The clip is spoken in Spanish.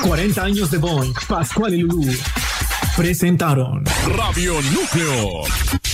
40 años de Boing, Pascual y Lulú presentaron Radio Núcleo.